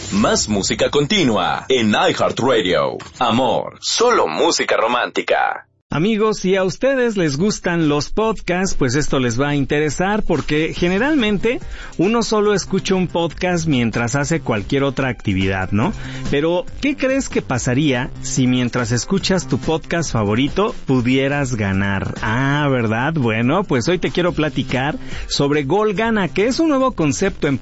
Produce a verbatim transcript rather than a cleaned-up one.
Más música continua en iHeartRadio. Amor, solo música romántica. Amigos, si a ustedes les gustan los podcasts, pues esto les va a interesar porque generalmente uno solo escucha un podcast mientras hace cualquier otra actividad, ¿no? Pero, ¿qué crees que pasaría si mientras escuchas tu podcast favorito pudieras ganar? Ah, ¿verdad? Bueno, pues hoy te quiero platicar sobre Gol Gana, que es un nuevo concepto en